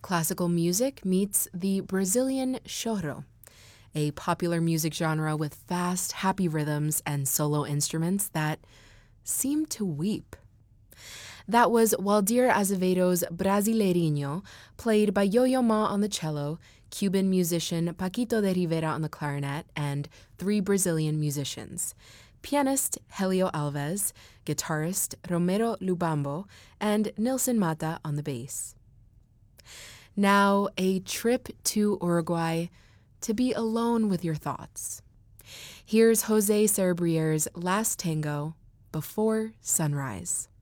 classical music meets the Brazilian choro, a popular music genre with fast, happy rhythms and solo instruments that seem to weep. That was Waldir Azevedo's Brasileirinho, played by Yo-Yo Ma on the cello, Cuban musician Paquito de Rivera on the clarinet, and 3 Brazilian musicians: pianist Helio Alves, guitarist Romero Lubambo, and Nilson Mata on the bass. Now, a trip to Uruguay to be alone with your thoughts. Here's Jose Cerebrier's Last Tango, Before Sunrise.